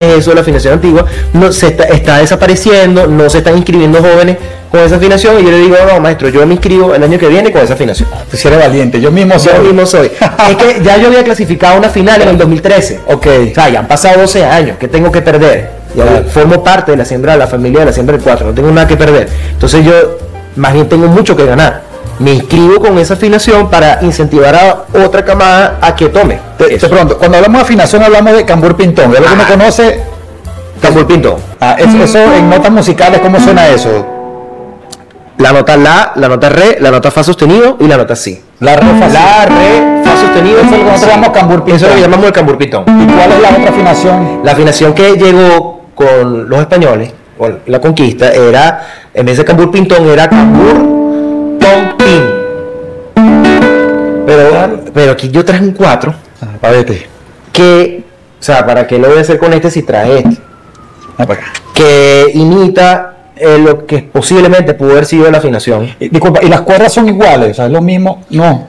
es eso de la afinación antigua, no, está desapareciendo, no se están inscribiendo jóvenes con esa afinación, y yo le digo, no maestro, yo me inscribo el año que viene con esa afinación. Tú sí eres valiente, yo mismo soy. Es que ya yo había clasificado una final en el 2013. Ok. O sea, ya han pasado 12 años, ¿qué tengo que perder? Ya formo parte de la siembra, de la familia de la siembra del 4, no tengo nada que perder. Entonces yo más bien tengo mucho que ganar. Me inscribo con esa afinación para incentivar a otra camada a que tome. Te pregunto, cuando hablamos de afinación hablamos de cambur pintón, ¿es lo que uno conoce? Cambur pintón. Eso en notas musicales, ¿cómo suena eso? La nota la nota re, la nota fa sostenido y la nota si. La re, fa sostenido. Eso es lo que nosotros llamamos cambur pintón. Eso es lo que llamamos el cambur pintón. ¿Y cuál es la otra afinación? La afinación que llegó con los españoles, con la conquista, era, en vez de cambur pintón, era cambur ton pin. Pero aquí yo traje un 4. Que, o sea, ¿para qué lo voy a hacer con este si traje este? Que imita lo que posiblemente pudo haber sido la afinación. Disculpa, ¿y las cuerdas son iguales? O sea, ¿es lo mismo? No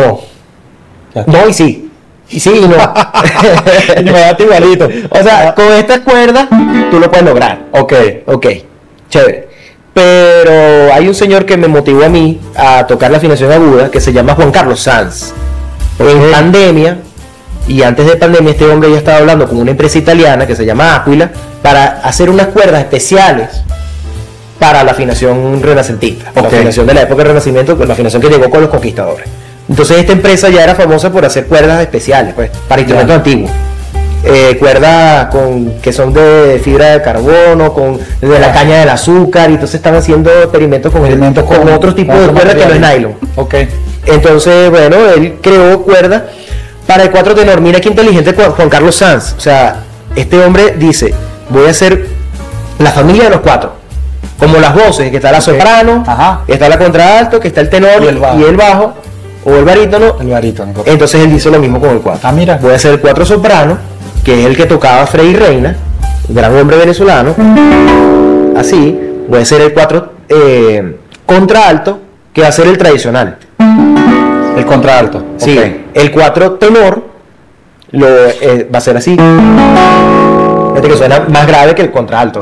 y sí. Y sí y no. Inmediato igualito. O sea, con estas cuerdas tú lo puedes lograr. Ok, chévere. Pero hay un señor que me motivó a mí a tocar la afinación aguda, que se llama Juan Carlos Sanz. En pandemia, y antes de pandemia, este hombre ya estaba hablando con una empresa italiana que se llama Aquila para hacer unas cuerdas especiales para la afinación renacentista, la afinación de la época del Renacimiento, la afinación que llegó con los conquistadores. Entonces esta empresa ya era famosa por hacer cuerdas especiales, pues, para instrumentos antiguos. Cuerdas que son de fibra de carbono, de la caña del azúcar, y entonces están haciendo experimentos con otros tipos de cuerdas que no es nylon. Entonces, bueno, él creó cuerdas para el 4 tenor. Mira qué inteligente Juan Carlos Sanz. O sea, este hombre dice, voy a hacer la familia de los 4. Como las voces, que está la soprano, está la contralto, que está el tenor y el bajo, o el barítono. Entonces él hizo lo mismo con el 4. Mira. Voy a hacer el 4 soprano, que es el que tocaba Freddy Reina, gran hombre venezolano. Así, voy a hacer el 4 contralto, que va a ser el tradicional. El contralto. Sí, el 4 tenor va a ser así. Este que suena más grave que el contralto.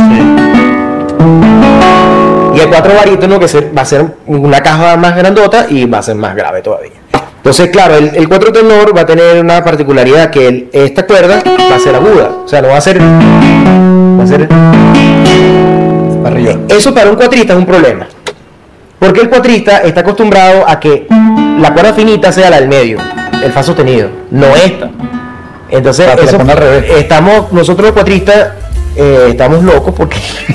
Y el 4 barítono, que va a ser una caja más grandota y va a ser más grave todavía. Entonces, claro, el 4 tenor va a tener una particularidad, que esta cuerda va a ser aguda. O sea, no va a ser... Va a ser... Para arriba. Eso para un cuatrista es un problema. Porque el cuatrista está acostumbrado a que la cuerda finita sea la del medio, el fa sostenido, no esta. Entonces, eso, al revés. Nosotros los cuatristas estamos locos porque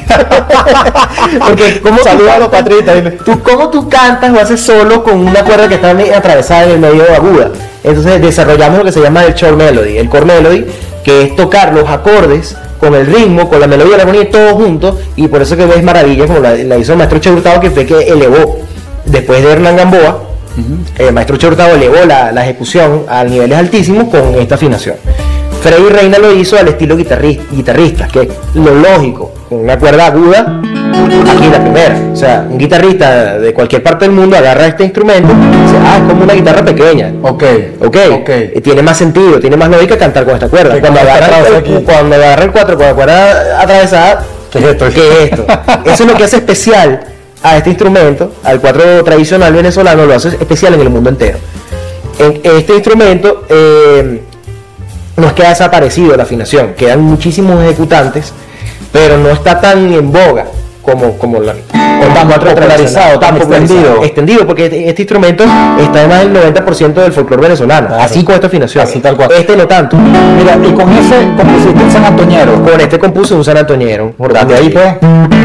¿cómo saluda a los cuatristas? ¿Cómo tú cantas o haces solo con una cuerda que está atravesada en el medio de aguda? Entonces desarrollamos lo que se llama el short melody, el core melody, que es tocar los acordes con el ritmo, con la melodía, la armonía y todo junto, y por eso que ves maravillas como la hizo el maestro Che Hurtado, que fue que elevó, después de Hernán Gamboa, el maestro Che Hurtado elevó la ejecución a niveles altísimos con esta afinación. Freddy Reina lo hizo al estilo guitarrista, que es lo lógico, con una cuerda aguda, aquí la primera. O sea, un guitarrista de cualquier parte del mundo agarra este instrumento y dice, es como una guitarra pequeña. Tiene más sentido, tiene más lógica cantar con esta cuerda. Cuando agarra el 4 con la cuerda atravesada, ¿qué es esto? Eso es lo que hace especial a este instrumento, al 4 tradicional venezolano, lo hace especial en el mundo entero. En este instrumento no es que ha desaparecido la afinación, quedan muchísimos ejecutantes, pero no está tan en boga como tan popularizado, tan extendido, porque este instrumento está además del 90% del folclore venezolano, así con esta afinación, así tal cual. Este no tanto. Mira, y con ese compusiste un sanantoñero. Con este compuse un sanantoñero. De ahí pues.